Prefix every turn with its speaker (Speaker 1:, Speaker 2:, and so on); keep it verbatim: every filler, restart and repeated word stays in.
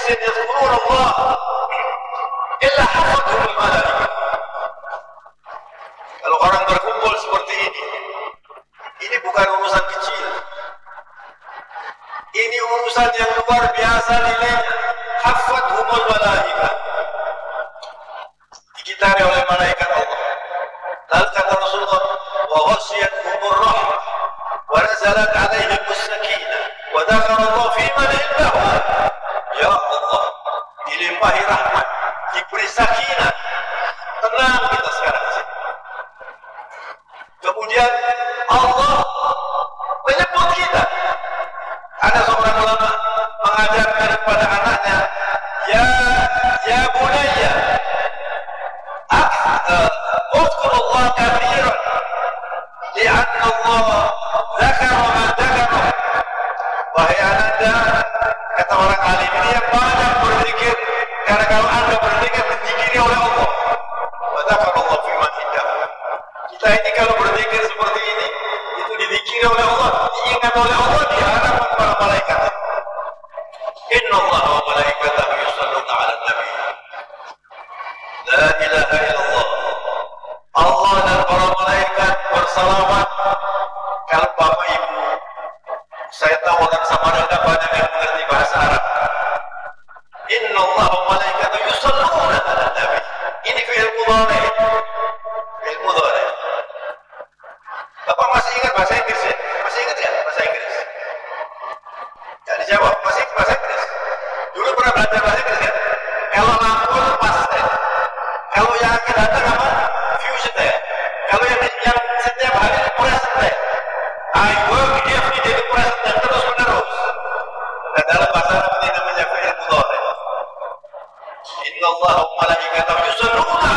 Speaker 1: majlisin yadhkuruna Allah illa hafathumul malaikah. Kalau orang berkumpul seperti ini, ini bukan urusan kecil. Ini urusan yang luar biasa nilainya. Hafathumul malaikah. Dikitari oleh malaikat Allah. Lalu kata Rasulullah, wa ghasyiyatuhumur rahmah wa nazalat alaihimus sakinah wa dzakara Allah fi man indahu. Ya Allah, dilimpahi rahmat, diberi sakinah. Tenang kita sekarang. Kemudian Allah menyebut kita. Ada seorang ulama mengajarkan kepada anaknya, ya ya bunayya, اذكر الله كثيرا لأن الله ذكر ما ذكر. Wahai ananda, kata orang alim ini, yang banyak berzikir, karena kalau anda berzikir dizikiri oleh Allah. Wa dzakara Allah fi man indahu. Kita ini kalau berzikir seperti ini, itu dizikiri oleh Allah, diingat oleh Allah di hadapan para malaikat. Inna Allah wa malaikatahu yusalluna 'alan nabi. La ilaha illallah. Allah dan para malaikat bersalawat. Kalau Bapak Ibu, saya tahu orang Samarinda banyak yang mengerti bahasa Arab. Inna Allah wa malaikatahu yusalluna 'alan nabi. Ini fi'il mudhari. Fi'il mudhari. Bapak masih ingat bahasa Inggris ya? Masih ingat ya bahasa Inggris? Ya dijawab, masih ingat bahasa Inggris? Dulu pernah belajar bahasa Inggris kan? Kalau lampu past tense. Kalau yang akan datang apa? Future tense. Kalau yang yang setiap hari present tense. I work every day present tense, terus menerus. Dan dalam bahasa Arab ini namanya fi'il mudhari. Inna Allah wa malaikatahu yusalluna